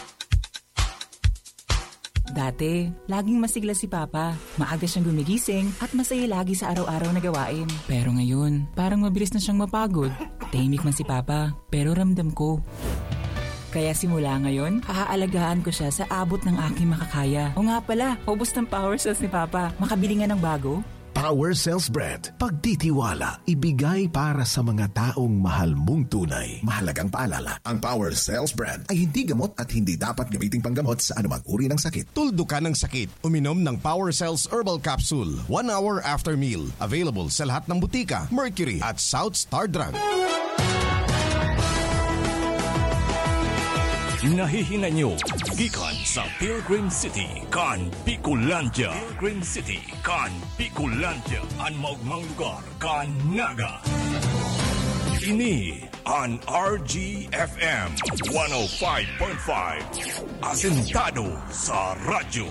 Dati, laging masigla si Papa. Maaga siyang gumigising at masaya lagi sa araw-araw na gawain. Pero ngayon, parang mabilis na siyang mapagod. Tahimik man si Papa, pero ramdam ko. Kaya simula ngayon, aalagaan ko siya sa abot ng aking makakaya. O nga pala, ubos ng power cells ni Papa. Makabili nga ng bago. Power Cells Brand. Pagtitiwala, ibigay para sa mga taong mahal mong tunay. Mahalagang paalala, ang Power Cells Brand ay hindi gamot at hindi dapat gamiting panggamot sa anumang uri ng sakit. Tuldukan ng sakit, uminom ng Power Cells Herbal Capsule. One hour after meal. Available sa lahat ng butika, Mercury at South Star Drug. Nahihina nyo gikan sa Pilgrim City kan Bicolandia. Pilgrim City kan Bicolandia. Ang maugmang lugar kan Naga. Ini an R G F M one oh five point five. Asentado sa radyo.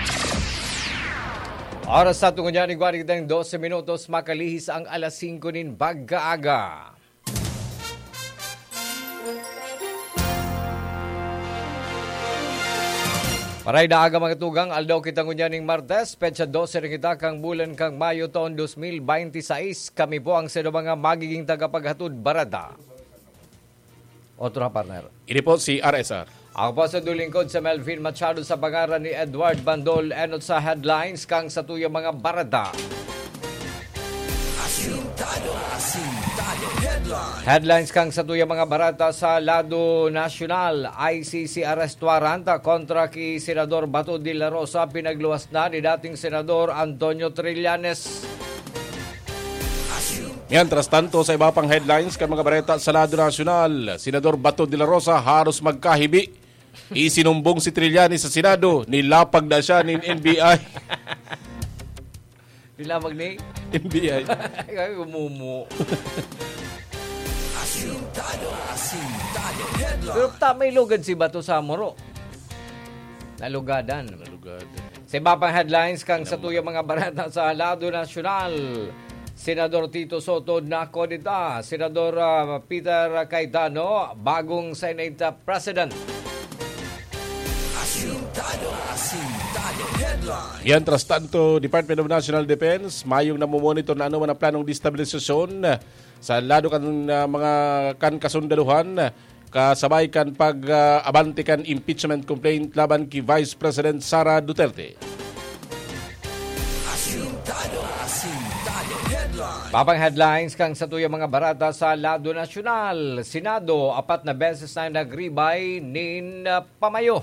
Oras sa tungo niya ni Guardiang twelve minutos makalihis ang alas singko nin bagaaga. Maray na aga mga tugang, aldaw kita ngunya ning Martes, petsa twelve rin kita kang bulan kang Mayo taon twenty twenty-six. Kami po ang sino mga magiging tagapaghatod barada. Otro na partner. Ini po si R S R. Ako po sa dulingkod sa Melvin Machado sa pangaran ni Edward Bandol. Enot sa headlines kang sa tuyong mga barada. Asintado, asintado, headlines. Headlines kang sa tuyong mga barata sa lado nasyonal. I C C arrest warrant kontra ki Senador Bato de la Rosa. Pinagluwas na ni dating Senador Antonio Trillanes. Mientras tanto, sa iba pang headlines kan mga bareta sa lado nasyonal, Senador Bato de la Rosa haros magkahibi. Isinumbong si Trillanes sa Senado, nilapag na siya ng N B I. Nilapag ni? N B I. Ay, umumu. Asintado, asintado, headline. Pero tamay lugad si Bato sa Moro. Nalugadan. Nalugadan. Sa iba pang headlines kang sa tuyang mga barata sa lado nasyonal, Senador Tito Soto nakodita, Senador uh, Peter Cayetano, bagong Senate President. Asintado, asintado, headline. Mientras tanto, Department of National Defense, mayong namumonitor na ano man ang planong destabilisasyon sa lado kan uh, mga kan kasundaluhan, kasabay kan pag-abante uh, kan impeachment complaint laban ki Vice President Sara Duterte. Asintado, asintado, headline. Papang headlines kang sa tuyang mga barata sa lado nasyonal. Senado, apat na beses na nagribay nin uh, pamayo.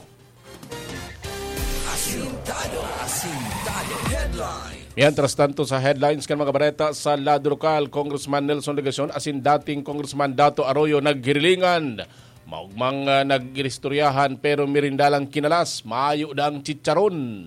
Asintado, asintado, headline. Mientras tanto sa headlines kan mga bareta sa lado lokal, Congressman Nelson Legacion asin dating Congressman Dato Arroyo naghirilingan. Maugmang uh, nag-iristoryahan pero mirindalang kinalas, maayo daang chicharon.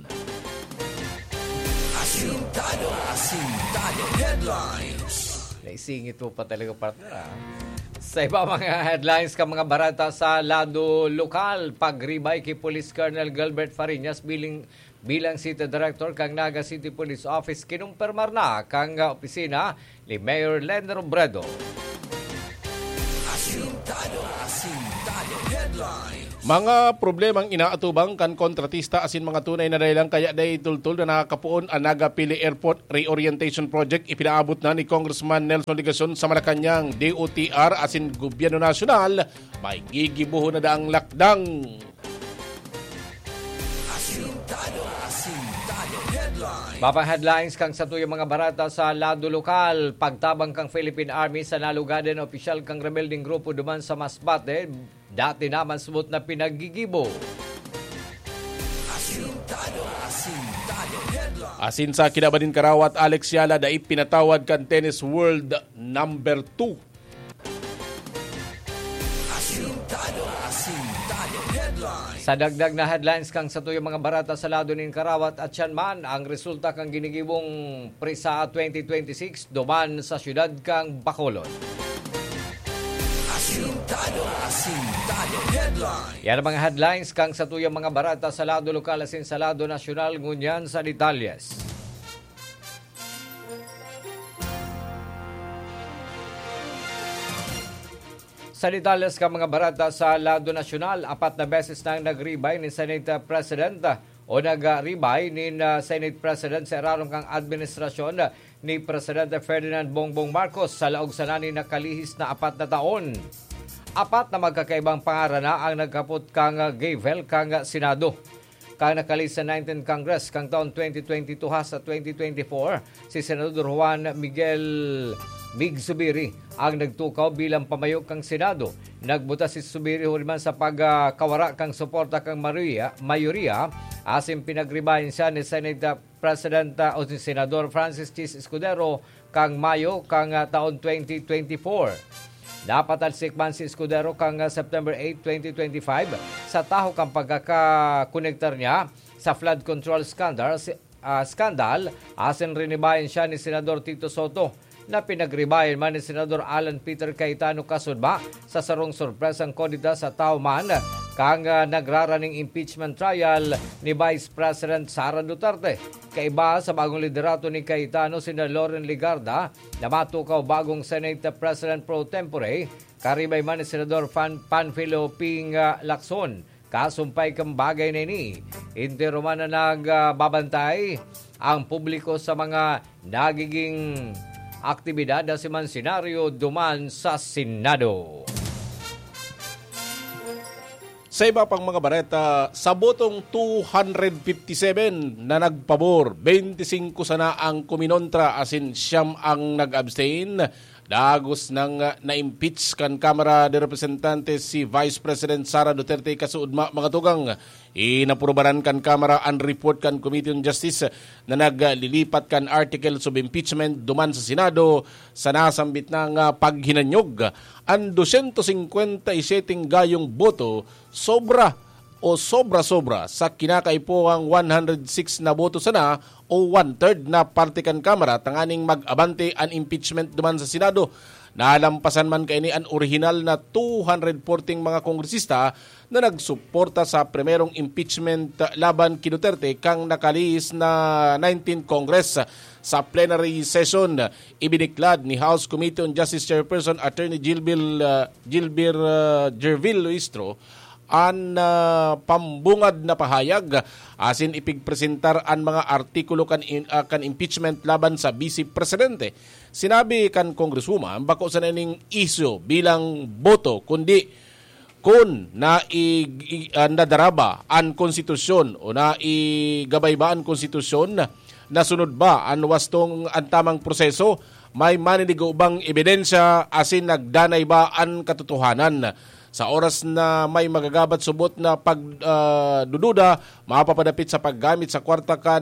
Asintado, asintado, headlines. Naisingit mo pa talaga partner. Sa iba mga headlines ka mga barata sa lado lokal, pagribay kay Police Colonel Gilbert Fariñas bilang bilang City Director kang Naga City Police Office kinumpirmar na kang opisina ni Mayor Leonard Robredo. Asintado, asintado, headlines. Mga problemang inaatubang kan kontratista asin mga tunay na dahilan kaya day tultul na nakakapuon ang Naga Pili Airport Reorientation Project ipinaabot na ni Congressman Nelson Legacion sa Malacanang. D O T R asin Gobyerno Nasyonal may gigibuho na daang lakdang. Asintado, asintado, headlines. Papang headlines kang sa tuyong mga barata sa lado lokal, pagtabang kang Philippine Army sa nalugaden opisyal kang rebelding grupo duman sa Masbate. Dati naman subot na pinagigibo. Asintado, asintado, headline. Asin sa kinabanin Karawat, Alex Yala dai pinatawad kan Tennis World number two. Asintado, asintado, headline. Sa dagdag na headlines kang sa tuyong mga barata sa lado nin Karawat at Sianman, ang resulta kang ginigibong Prisa twenty twenty-six duman sa syudad kang Bacolod. Asintado, asintado, headline. Yan ang mga headlines kang sa tuyang mga barata sa lado lokal asin sa lado nasyonal ngunyan sa detalyes. Sa detalyes ka mga barata sa lado nasyonal, apat na beses nang nagribay ni Senate President o nagribay ni Senate President sa erarong kang administrasyon ni Presidente Ferdinand Bongbong Marcos sa laog sanani na kalihis na apat na taon. Apat na magkakaibang pangarana ang nagkapot kang Gavel kang Senado. Kang nakalis sa nineteenth Congress kang taon twenty twenty-two ha sa twenty twenty-four, si Senador Juan Miguel Mig Zubiri ang nagtukaw bilang pamayok kang Senado. Nagbuta si Zubiri huliman sa pagkawara kang suporta kang Maria, mayoriya asin pinagribayan siya ni Senate President uh, o si Senador Francis Chis Escudero kang Mayo kang uh, taon twenty twenty-four. Napatalsik man si Escudero kang September eight, twenty twenty-five sa taho kang pagkakakonektor niya sa flood control scandal, uh, scandal asin rinibayan siya ni Senador Tito Soto na pinagribayan man ni Senador Alan Peter Cayetano kasudba sa sarong sorpresang kodita sa tao man kang uh, nagraraning impeachment trial ni Vice President Sara Duterte. Kaiba sa bagong liderato ni Cayetano, sina Loren Ligarda na matukaw bagong Senate President pro tempore, karibay man ni Senador Pan Panfilo Ping uh, Lacson. Kasumpay kang bagay na ini. Intero man na nagbabantay ang publiko sa mga nagiging aktibidad na si Mansinaryo duman sa Senado. Sa iba pang mga bareta, sa botong two hundred fifty-seven na nagpabor, twenty-five sana ang kuminontra asin siyam ang nag-abstain. Dagos ng uh, na-impeach kan Kamara de Representantes si Vice President Sara Duterte kasuudma mga tugang. Inapurubaran kan Kamara ang report kan Committee on Justice na naglilipat kan articles of impeachment duman sa Senado sa nasambit ng uh, paghinanyog. Ang two hundred fifty-seven gayong boto sobra o sobra-sobra sa kinakaipuang one hundred six na boto sana o one-third na parte kan Kamara tanganing mag-abante ang impeachment duman sa Senado. Nalampasan man kaini ang original na two hundred fourteen mga kongresista na nagsuporta sa primerong impeachment laban kay Duterte kang nakalihis na nineteenth Congress. Sa plenary session, ibiniklad ni House Committee on Justice Chairperson Attorney Gilbir, uh, Gilbir uh, Gervil Luistro an uh, pambungad na pahayag asin ipigpresentar an mga artikulo kan, in, uh, kan impeachment laban sa Vice Presidente. Sinabi kan Congresswoman bako sa naning isyo bilang boto kundi kung na i, i, uh, nadaraba an konstitusyon o na igabay ba an konstitusyon, nasunod ba ang wastong ang tamang proseso, may maninigo bang ebidensya asin nagdanay ba ang katotohanan. Sa oras na may magagabat subot na pagdududa, uh, mapapadapit sa paggamit sa kwarta kan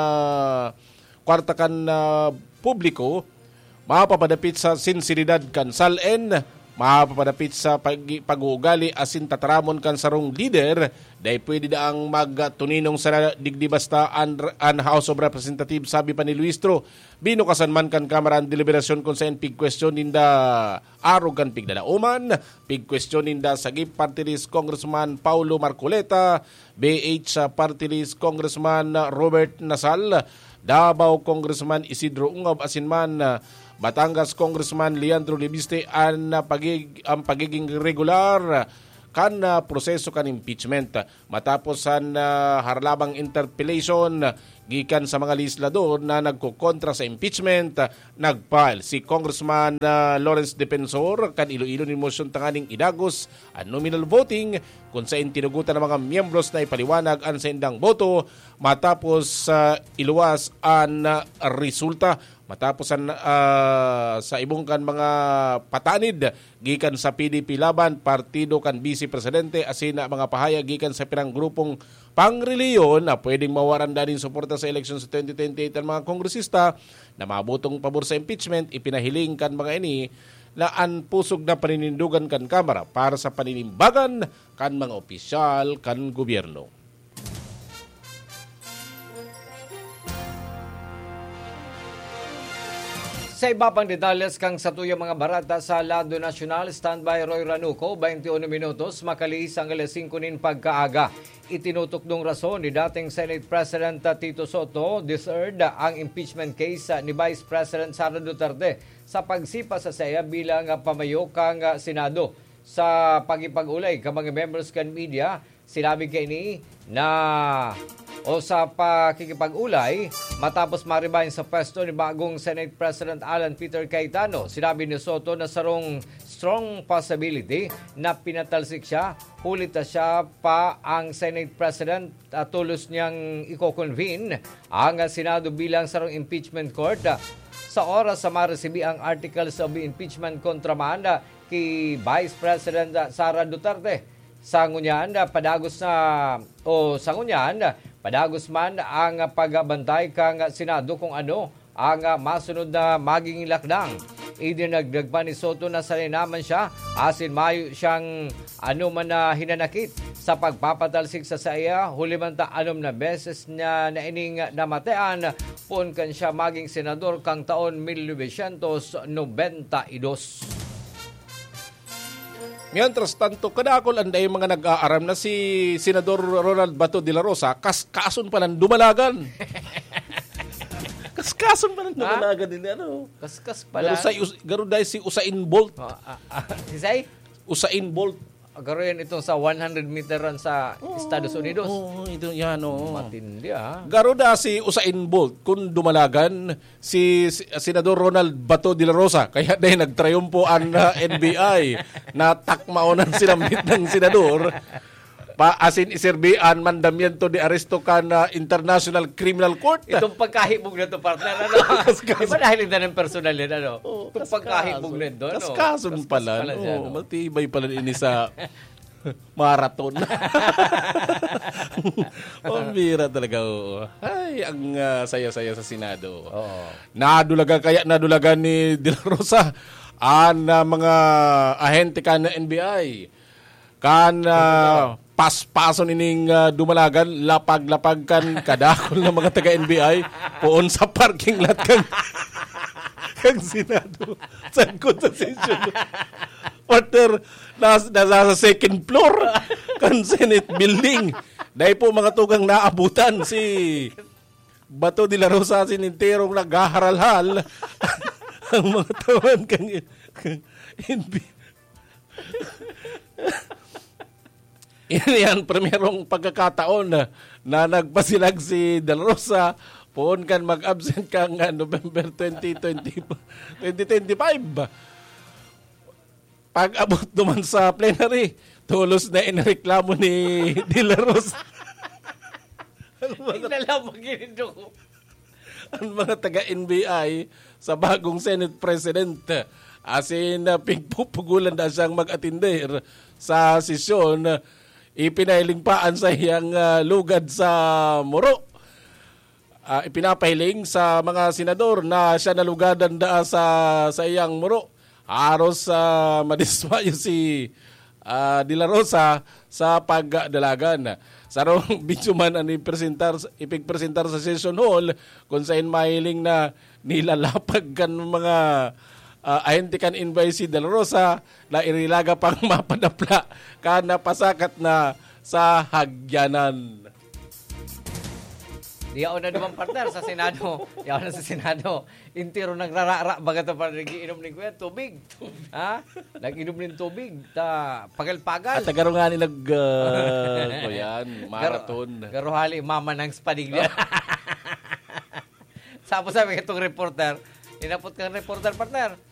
uh, kwarta kan uh, publiko, mapapadapit sa sinseridad kan salen, mapapadapit sa pag, pag-uugali asin tataramon kan sarong leader, dahil pwede daang magtuninong sa digdi basta an, an House of Representatives, sabi pa ni Luistro. Binukasan man kan Kamara ang deliberasyon kung saan pig question ninda arog kan pigdalauman, pig question ninda sagip party list Congressman Paulo Marcoleta, B H party list Congressman Robert Nasal, Davao Congressman Isidro Ungab asin man Batangas Congressman Leandro Libiste ang, pagig, ang pagiging regular kan uh, proseso kan impeachment. Matapos ang uh, harlabang interpellation gikan sa mga legislador na nagkukontra sa impeachment, uh, nagfile si Congressman uh, Lawrence Defensor kan Iloilo ni motion tanganing idagos ang nominal voting kung saan tinugutan ng mga miyembros na ipaliwanag ang sa indang boto matapos uh, iluwas ang uh, resulta. Matapos ang, uh, sa ibong kan mga patanid gikan sa P D P laban, partido kan Vice Presidente asin mga pahayag gikan sa pirang grupong pangreliyon na pwedeng mawaran din suporta sa eleksyon sa twenty twenty-eight ang mga kongresista na mabutong pabor sa impeachment, ipinahiling kan mga ini na ang pusog na paninindugan kan Kamara para sa paninimbagan kan mga opisyal kan gobyerno. Sa iba pang detalles kang sa tuyang mga barata sa Lado Nacional, standby Roy Ranuco, twenty-one minutos, makalihis ang alas singko nin pagkaaga. Itinutok ng rason ni dating Senate President Tito Soto, deserved ang impeachment case ni Vice President Sara Duterte sa pagsipa sa saya bilang pamayo kang Senado. Sa pagipag-ulay ka mga members kan media, sinabi kay ni na o sa pakikipag-ulay matapos maribayan sa pwesto ni bagong Senate President Alan Peter Cayetano. Sinabi ni Soto na sarong strong possibility na pinatalsik siya, hulit na siya pa ang Senate President at tulos niyang i-convene ang Senado bilang sarong impeachment court. Sa oras sa maresibi ang articles of impeachment kontra man kay Vice President Sara Duterte. Sangunyan, padagos na o sangunyan, padagos man ang pagbantay kang Senado kung ano ang uh, masunod na maging lakdang. Idinagdag pa ni Soto na salinaman siya asin mayo siyang ano man na hinanakit sa pagpapatalsik sa saya hulimanta anom na beses niya na ining namatean pun kan siya maging senador kang taon nineteen ninety-two. Mientras tanto, kadakol anday mga nag-aaram na si Senador Ronald Bato de la Rosa, kaskason pa ng dumalagan. Kaskason pa ng dumalagan din. Ano? Kaskas pala. Garo dahil si Usain Bolt. Oh, uh, uh, si Say? Usain Bolt. Garo yan itong sa one hundred meter run sa oh, Estados Unidos. Oo, oh, ito yan. Oh. Matindi ah. Garo da si Usain Bolt kung dumalagan si, si Senador Ronald Bato de la Rosa. Kaya dahil nagtriumpo ang uh, N B I na takmao ng sinambit ng senador. Pa asin iserbian mandamiento de aresto ka na International Criminal Court. Itong pagkahibog na ito, partner. Ano? Di ba dahil hindi ng personal yun? Ano? Oh, itong pagkahibog na ito. Ano? Kaskason pala. pala oh, no? Matibay pala ini sa marathon. Pambira talaga. Oh. Ay, ang uh, saya-saya sa Senado. Oh. Nadulaga, kaya nadulaga ni De La Rosa ang uh, mga ahente ka na N B I. Kan uh, paspason ining uh, dumalagan, lapag-lapag kan kadakol ng mga taga-N B I poon sa parking lot kang kang Senado. Sangkot sa session. Partner, nasa, nasa sa second floor kan Senate building. Dahil po mga tugang naabutan si Bato de la Rosa sininterong naghaharalhal ang mga tawan kang, kang N B I. Yan, primerong pagkakataon na, na nagpasilag si De La Rosa poon kan mag-absent kang uh, November twenty twenty-five. Pag-abot naman sa plenary, tulos na inireklamo ni De La Rosa. Tingnan ginito. Ang mga taga-N B I sa bagong Senate President asin uh, pigpupugulan na siyang mag-atinder sa sesyon. Ipinailing paan sa iyang uh, lugad sa Moro. Uh, ipinapahiling sa mga senador na siya nalugadan da sa, sa iyang Moro. Aros uh, madismayo si uh, De La Rosa sa pagdalagan. Sa rong video man ang ipresentar, ipigpresentar sa session hall kung saan mahiling na nilalapag kan mga uh, ahente kan invite si De La Rosa na irilaga pang mapadapla ka napasakat na sa hagyanan. Di ako na naman partner sa Senado. Di ako na sa Senado. Intiro nagrarara baga ito para nag-iinom ng kuya. Tubig. Ha? Nag-inom ng tubig. Ta, pagal-pagal. At tagaro nga ni nag... Uh, o yan, marathon. Garo, garo hali, mama ng spadig niya. Sapo sabi itong reporter. Inapot kang reporter partner.